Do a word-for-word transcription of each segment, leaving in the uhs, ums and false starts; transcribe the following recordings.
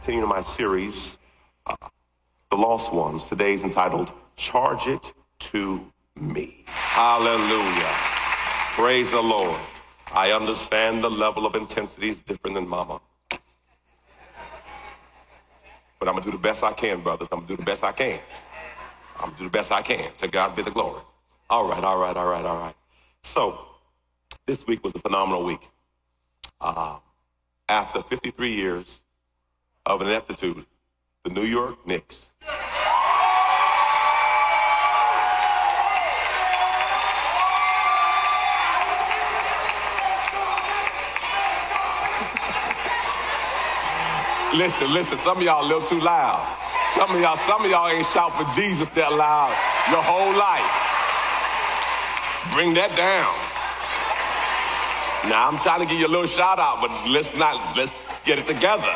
continuing my series, uh, The Lost Ones. Today's entitled, Charge It to Me. Hallelujah. Praise the Lord. I understand the level of intensity is different than mama. But I'm going to do the best I can, brothers. I'm going to do the best I can. I'm going to do the best I can. To God be the glory. All right, all right, all right, all right. So, this week was a phenomenal week. Uh, after fifty-three years of ineptitude, the New York Knicks Listen, listen, some of y'all a little too loud. Some of y'all, some of y'all ain't shout for Jesus that loud your whole life. Bring that down. Now, I'm trying to give you a little shout out, but let's not, let's get it together.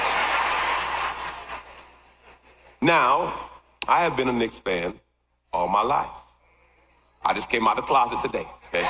Now, I have been a Knicks fan all my life. I just came out of the closet today, okay?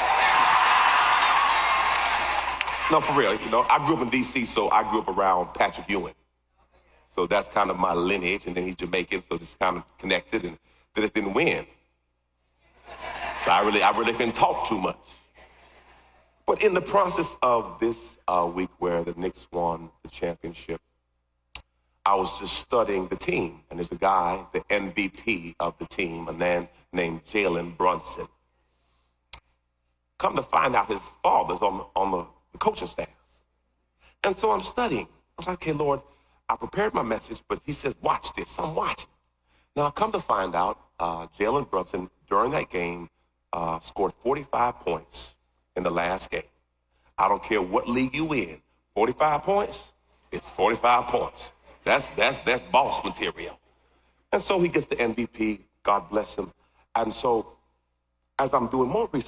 No, for real, you know, I grew up in D C, so I grew up around Patrick Ewing. So that's kind of my lineage, and then he's Jamaican, so it's kind of connected, and they just didn't win. So I really, I really couldn't talk too much. But in the process of this uh, week where the Knicks won the championship, I was just studying the team, and there's a guy, the M V P of the team, a man named Jalen Brunson. Come to find out his father's on, on the, the coaching staff. And so I'm studying. I was like, okay, Lord, I prepared my message, but he says, watch this. I'm watching. Now, I come to find out, uh, Jalen Brunson, during that game, uh, scored forty-five points in the last game. I don't care what league you in. forty-five points, it's forty-five points. That's, that's, that's boss material. And so he gets the M V P. God bless him. And so as I'm doing more research,